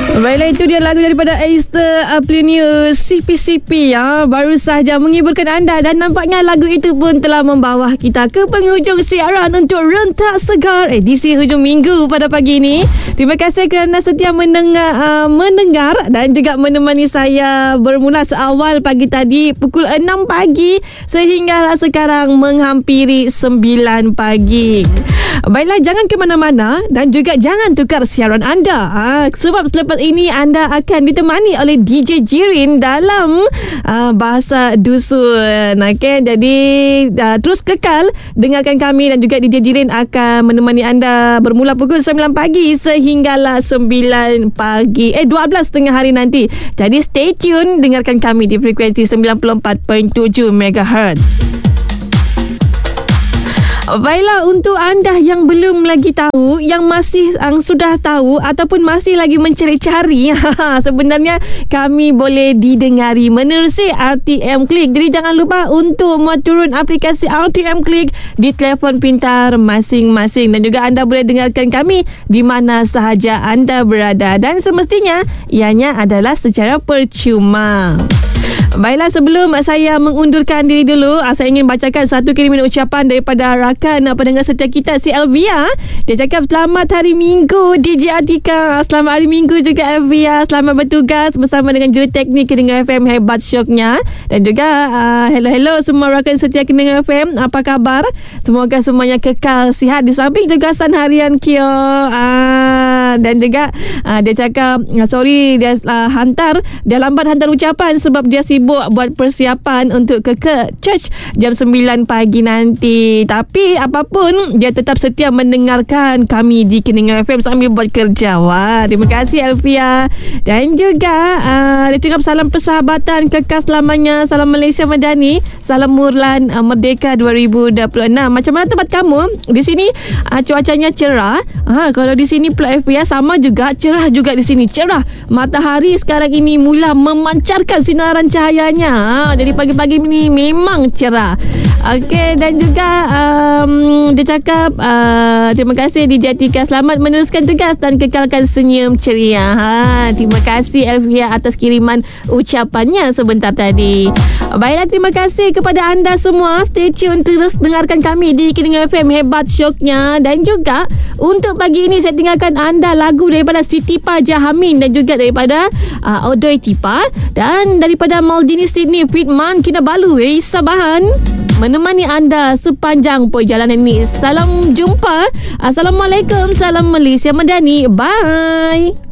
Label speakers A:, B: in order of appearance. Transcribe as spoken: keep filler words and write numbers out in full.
A: Baiklah, itu dia lagu daripada Esther Aplinius C P C P ya, baru sahaja menghiburkan anda, dan nampaknya lagu itu pun telah membawa kita ke penghujung siaran untuk Rentak Segar edisi hujung minggu pada pagi ini. Terima kasih kerana setia mendengar, uh, mendengar dan juga menemani saya bermula seawal pagi tadi pukul enam pagi sehinggalah sekarang menghampiri sembilan pagi. Baiklah, jangan ke mana-mana dan juga jangan tukar siaran anda, ha, sebab selepas ini anda akan ditemani oleh D J Jirin dalam uh, bahasa dusun. Okay, jadi uh, terus kekal dengarkan kami, dan juga D J Jirin akan menemani anda bermula pukul sembilan pagi sehinggalah sembilan pagi eh dua belas tengah hari nanti. Jadi stay tune, dengarkan kami di frekuensi sembilan puluh empat perpuluhan tujuh megahertz. Baiklah, untuk anda yang belum lagi tahu, yang masih yang sudah tahu ataupun masih lagi mencari-cari, sebenarnya kami boleh didengari menerusi R T M Click. Jadi jangan lupa untuk turun aplikasi R T M Click di telefon pintar masing-masing, dan juga anda boleh dengarkan kami di mana sahaja anda berada, dan semestinya ianya adalah secara percuma. Baiklah, sebelum saya mengundurkan diri dulu, saya ingin bacakan satu kiriman ucapan daripada rakan pendengar setia kita, si Elvia. Dia cakap, selamat hari Minggu D J Atika. Selamat hari Minggu juga Elvia. Selamat bertugas bersama dengan juruteknik Kendengar F M, hebat syoknya. Dan juga uh, hello-hello semua rakan setia Kendengar F M. Apa khabar? Semoga semuanya kekal sihat di samping tugasan harian Kio. Uh, dan juga uh, dia cakap, sorry dia uh, hantar, dia lambat hantar ucapan sebab dia sibuk buat persiapan untuk ke, ke church jam sembilan pagi nanti. Tapi apapun, dia tetap setia mendengarkan kami di Kendengar F M sambil buat kerja. Wah, terima kasih Elvia. Dan juga uh, dia cakap salam persahabatan kekal selamanya, salam Malaysia Madani, salam Murlan uh, Merdeka dua ribu dua puluh enam. Macam mana tempat kamu? Di sini uh, cuacanya cerah. Ha, kalau di sini pula F B I sama juga, cerah juga di sini, cerah. Matahari sekarang ini mula memancarkan sinaran cahayanya. Ha, jadi pagi-pagi ini memang cerah. Okey, dan juga um, dia cakap uh, terima kasih D J Atika, selamat meneruskan tugas dan kekalkan senyum ceria. Ha, terima kasih Elvia atas kiriman ucapannya sebentar tadi. Baiklah, terima kasih kepada anda semua. Stay tune, terus dengarkan kami di Kendengar F M, hebat syoknya. Dan juga untuk pagi ini saya tinggalkan anda lagu daripada Siti Pa Jahamin, dan juga daripada uh, Odoi Tipa, dan daripada Maldini Sydney Fitman Kinabalu eh, Sabahan, menemani anda sepanjang perjalanan ini. Salam jumpa. Assalamualaikum. Salam Malaysia Madani. Bye.